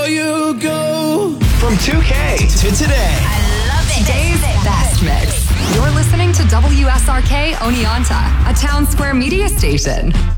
you go. From 2K to today. I love it. Today's best mix. You're listening to WSRK Oneonta, a Town Square media station.